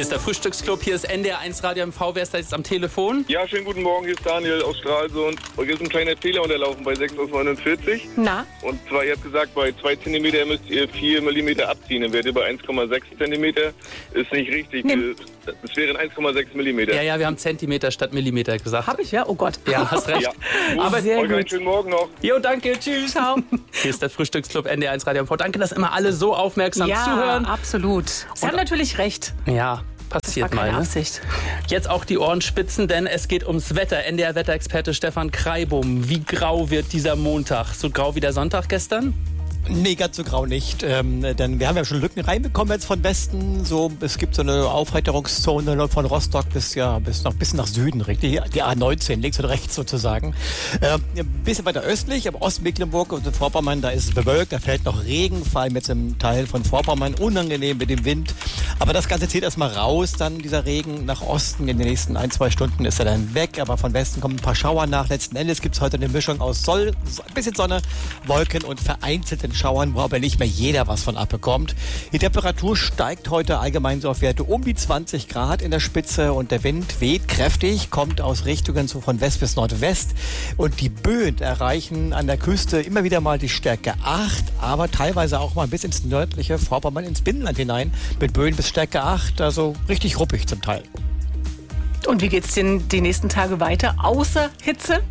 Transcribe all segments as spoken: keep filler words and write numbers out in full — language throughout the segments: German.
Hier ist der Frühstücksclub, hier ist N D R eins Radio M V. Wer ist da jetzt am Telefon? Ja, schönen guten Morgen, hier ist Daniel aus Stralsund. Und hier ist ein kleiner Fehler unterlaufen bei sechs aus neunundvierzig. Na? Und zwar, ihr habt gesagt, bei zwei Zentimeter müsst ihr vier Millimeter abziehen. Dann wärt ihr bei eins Komma sechs Zentimeter. Ist nicht richtig. Nee. Es wären eins Komma sechs Millimeter. Ja, ja, wir haben Zentimeter statt Millimeter gesagt. Hab ich, ja? Oh Gott. Ja, hast recht. Ja. Aber sehr Olga, gut. einen schönen Morgen noch. Jo, danke, tschüss. Ciao. Hier ist der Frühstücksclub N D R eins Radio M V. Danke, dass immer alle so aufmerksam Ja, zuhören. absolut. Sie haben natürlich recht. Ja, Das war passiert keine mal. Ne? Absicht. Jetzt auch die Ohren spitzen, denn es geht ums Wetter. N D R-Wetterexperte Stefan Kreibum. Wie grau wird dieser Montag? So grau wie der Sonntag gestern? Nee, ganz so grau nicht. Ähm, denn wir haben ja schon Lücken reinbekommen jetzt von Westen. So, es gibt so eine Aufheiterungszone von Rostock bis ja bis noch bis nach Süden, richtig? Die A neunzehn, links und rechts sozusagen. Ähm, ein bisschen weiter östlich, aber Ostmecklenburg und Vorpommern, da ist es bewölkt, da fällt noch Regen, vor allem jetzt im Teil von Vorpommern, unangenehm mit dem Wind. Aber das Ganze zieht erstmal raus, dann dieser Regen nach Osten. In den nächsten ein, zwei Stunden ist er dann weg, aber von Westen kommen ein paar Schauer nach. Letzten Endes gibt es heute eine Mischung aus Sol, ein bisschen Sonne, Wolken und vereinzelten Schauern, wo aber nicht mehr jeder was von abbekommt. Die Temperatur steigt heute allgemein so auf Werte um die zwanzig Grad in der Spitze und der Wind weht kräftig, kommt aus Richtungen so von West bis Nordwest und die Böen erreichen an der Küste immer wieder mal die Stärke acht, aber teilweise auch mal bis ins nördliche Vorpommern, ins Binnenland hinein mit Böen bis Stärke acht, also richtig ruppig zum Teil. Und wie geht's denn die nächsten Tage weiter, außer Hitze?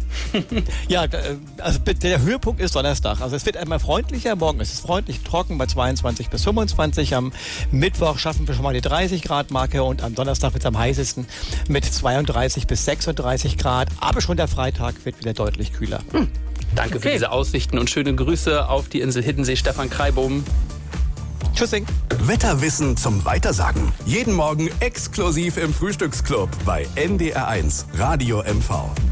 Ja, also der Höhepunkt ist Donnerstag. Also es wird einmal freundlicher. Morgen ist es freundlich trocken bei zweiundzwanzig bis fünfundzwanzig. Am Mittwoch schaffen wir schon mal die dreißig Grad Marke und am Donnerstag wird es am heißesten mit zweiunddreißig bis sechsunddreißig Grad. Aber schon der Freitag wird wieder deutlich kühler. Hm. Danke Okay. für diese Aussichten und schöne Grüße auf die Insel Hiddensee, Stefan Kreibum. Tschüssing. Wetterwissen zum Weitersagen. Jeden Morgen exklusiv im Frühstücksclub bei N D R eins Radio M V.